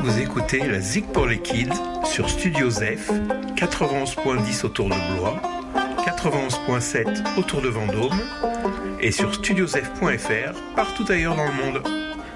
vous écoutez la Zik pour les Kids sur Studio Zef, 91.10 autour de Blois, 91.7 autour de Vendôme et sur studiozef.fr partout ailleurs dans le monde.